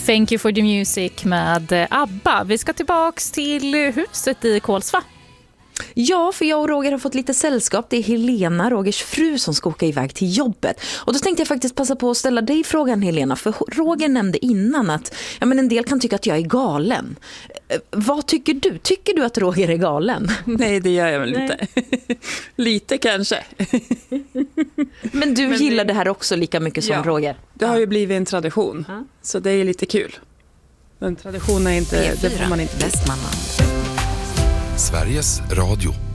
Thank you for the music med ABBA. Vi ska tillbaks till huset i Kolsva. Ja, för jag och Roger har fått lite sällskap. Det är Helena, Rogers fru, som ska åka iväg till jobbet. Och då tänkte jag faktiskt passa på att ställa dig frågan, Helena. För Roger nämnde innan att en del kan tycka att jag är galen. Vad tycker du? Tycker du att Roger är galen? Nej, det gör jag väl inte. Lite kanske. Men du gillar det här också lika mycket som Roger? Det har ju blivit en tradition. Så det är lite kul. Men tradition är inte, det får man inte. Sveriges Radio.